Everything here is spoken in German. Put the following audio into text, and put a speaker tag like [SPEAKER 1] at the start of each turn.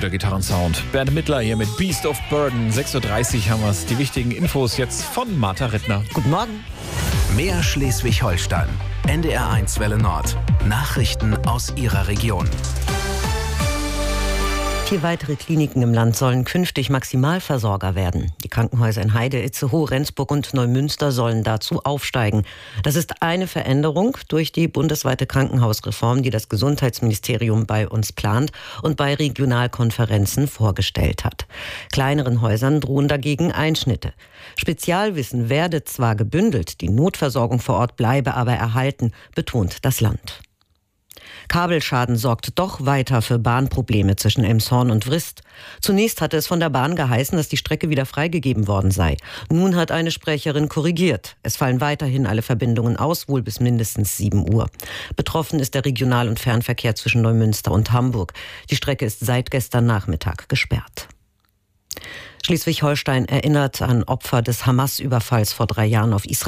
[SPEAKER 1] guter Gitarrensound. Bernd Mittler hier mit Beast of Burden. 6.30 Uhr haben wir es. Die wichtigen Infos jetzt von Martha Rittner.
[SPEAKER 2] Guten Morgen.
[SPEAKER 3] Mehr Schleswig-Holstein. NDR1 Welle Nord. Nachrichten aus Ihrer Region.
[SPEAKER 2] 4 weitere Kliniken im Land sollen künftig Maximalversorger werden. Die Krankenhäuser in Heide, Itzehoe, Rendsburg und Neumünster sollen dazu aufsteigen. Das ist eine Veränderung durch die bundesweite Krankenhausreform, die das Gesundheitsministerium bei uns plant und bei Regionalkonferenzen vorgestellt hat. Kleineren Häusern drohen dagegen Einschnitte. Spezialwissen werde zwar gebündelt, die Notversorgung vor Ort bleibe aber erhalten, betont das Land. Kabelschaden sorgt doch weiter für Bahnprobleme zwischen Elmshorn und Vrist. Zunächst hatte es von der Bahn geheißen, dass die Strecke wieder freigegeben worden sei. Nun hat eine Sprecherin korrigiert. Es fallen weiterhin alle Verbindungen aus, wohl bis mindestens 7 Uhr. Betroffen ist der Regional- und Fernverkehr zwischen Neumünster und Hamburg. Die Strecke ist seit gestern Nachmittag gesperrt. Schleswig-Holstein erinnert an Opfer des Hamas-Überfalls vor 3 Jahren auf Israel.